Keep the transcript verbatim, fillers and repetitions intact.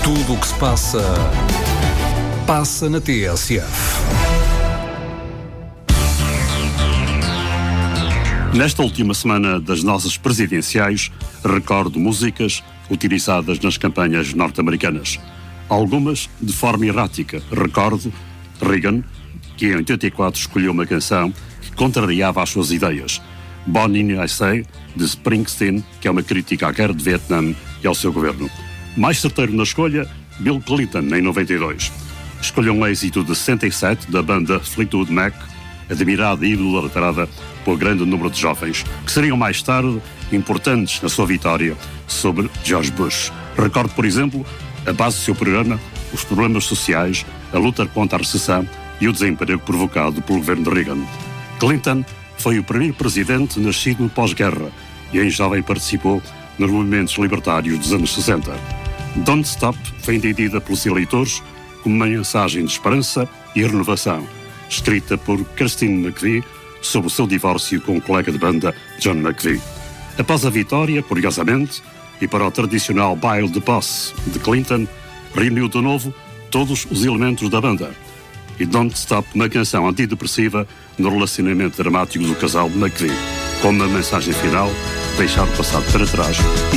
Tudo o que se passa, passa na T S F. Nesta última semana das nossas presidenciais, recordo músicas utilizadas nas campanhas norte-americanas. Algumas de forma errática. Recordo Reagan, que em oitenta e quatro escolheu uma canção que contrariava as suas ideias. Born in U S A, de Springsteen, que é uma crítica à guerra de Vietnã e ao seu governo. Mais certeiro na escolha, Bill Clinton, em noventa e dois. Escolheu um êxito de sessenta e sete da banda Fleetwood Mac, admirada e idolatrada por grande número de jovens, que seriam mais tarde importantes na sua vitória sobre George Bush. Recordo, por exemplo, a base do seu programa, os problemas sociais, a luta contra a recessão e o desemprego provocado pelo governo de Reagan. Clinton foi o primeiro presidente nascido no pós-guerra e em jovem participou nos movimentos libertários dos anos sessenta. Don't Stop foi entendida pelos eleitores como uma mensagem de esperança e renovação, escrita por Christine McVie sobre o seu divórcio com o colega de banda John McVie. Após a vitória, curiosamente, e para o tradicional baile de posse de Clinton, reuniu de novo todos os elementos da banda. E Don't Stop, uma canção antidepressiva no relacionamento dramático do casal McVie, com uma mensagem final, deixar o passado para trás e